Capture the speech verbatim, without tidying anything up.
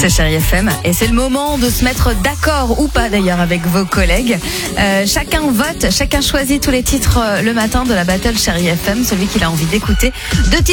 C'est Chérie F M et c'est le moment de se mettre d'accord ou pas d'ailleurs avec vos collègues. Euh, chacun vote, chacun choisit tous les titres euh, le matin de la Battle Chérie F M, celui qu'il a envie d'écouter. Deux titres